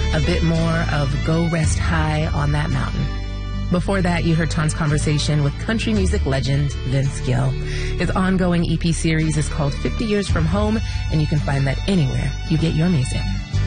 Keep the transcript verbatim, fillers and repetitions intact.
a bit more of Go Rest High on That Mountain. Before that, you heard Ton's conversation with country music legend Vince Gill. His ongoing E P series is called fifty Years From Home, and you can find that anywhere you get your music.